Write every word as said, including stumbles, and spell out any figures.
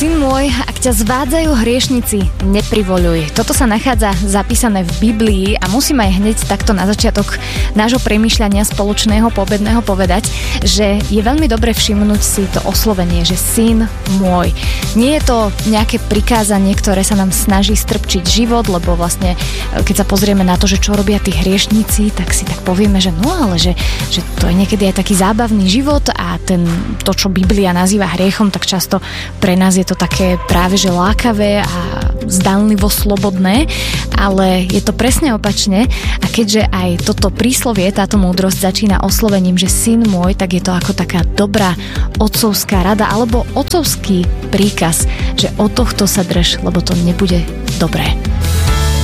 Syn môj, ak ťa zvádzajú hriešnici, neprivoľuj. Toto sa nachádza zapísané v Biblii a musím aj hneď takto na začiatok nášho premýšľania spoločného poobedného povedať, že je veľmi dobre všimnúť si to oslovenie, že syn môj. Nie je to nejaké prikázanie, ktoré sa nám snaží strpčiť život, lebo vlastne keď sa pozrieme na to, že čo robia tí hriešnici, tak si tak povieme, že no ale že, že to je niekedy aj taký zábavný život a ten, to, čo Biblia nazýva hriechom, tak často pre nás je to také práve že lákavé a zdanlivo slobodné, ale je to presne opačne a keďže aj toto príslovie, táto múdrosť začína oslovením, že syn môj, tak je to ako taká dobrá otcovská rada alebo otcovský príkaz, že od tohto sa drž, lebo to nebude dobré.